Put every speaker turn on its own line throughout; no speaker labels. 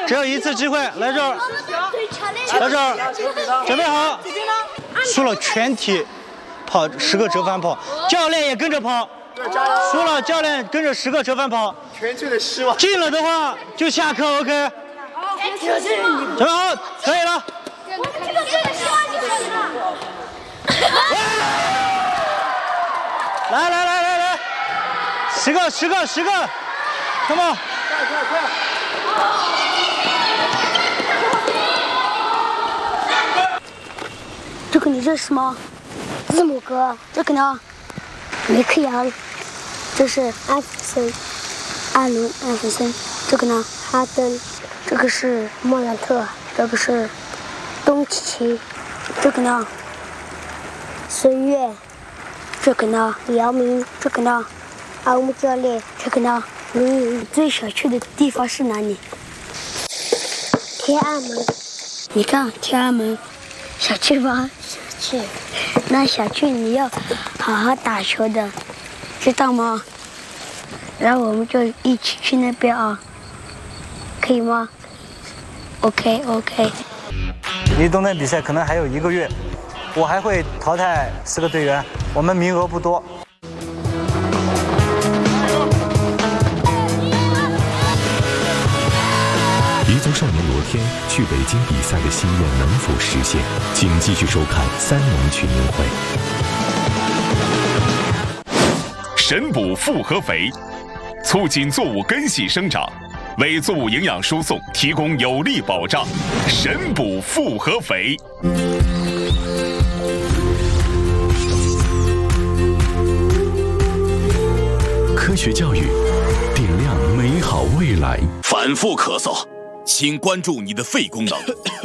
只有一次机会，来这儿，来这儿，准备好。输了全体跑10个折返跑，教练也跟着跑。输了，教练跟着10个折返跑。
全队的希望。
进了的话就下课 ，OK。准备好，可以了。来，10个 ，Come on！ 快！
这个你认识吗？字母哥。这个呢？梅克杨。这是安弗森，艾伦·安弗森。这个呢？哈登。这个是莫兰特。这个是东契奇。这个呢？孙悦。这个呢？姚明。这个呢？阿姆教练。这个呢？你最想去的地方是哪里？天安门。你看天安门，想去吗？想去。那想去你要好好打球的，知道吗？然后我们就一起去那边啊，可以吗 ？OK。
离冬天比赛可能还有1个月，我还会淘汰4个队员，我们名额不多。
彝族少年罗天去北京比赛的心愿能否实现？请继续收看三农群英会。
神补复合肥，促进作物根系生长，为作物营养输送提供有力保障。神补复合肥。
科学教育，点亮美好未来。
反复咳嗽，请关注你的肺功能。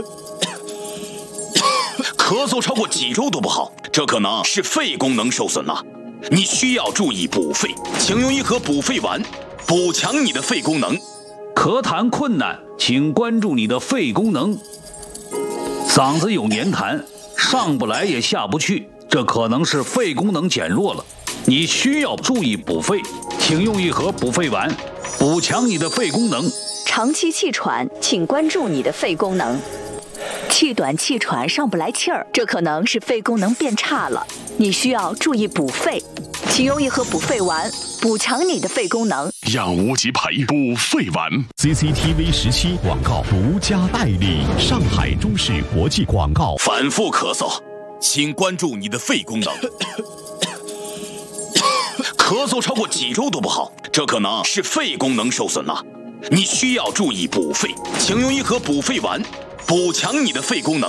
咳嗽超过几周都不好，这可能是肺功能受损了。你需要注意补肺，请用一盒补肺丸，补强你的肺功能。
咳痰困难，请关注你的肺功能。嗓子有黏痰，上不来也下不去，这可能是肺功能减弱了。你需要注意补肺，请用一盒补肺丸，补强你的肺功能。
长期气喘，请关注你的肺功能。气短气喘上不来气儿，这可能是肺功能变差了，你需要注意补肺，请用一盒补肺丸，补强你的肺功能。
让无极培补肺丸。
CCTV 17广告独家代理，上海中视国际广告。
反复咳嗽，请关注你的肺功能。咳嗽超过几周都不好，这可能是肺功能受损了，你需要注意补肺，请用一盒补肺丸，补强你的肺功能。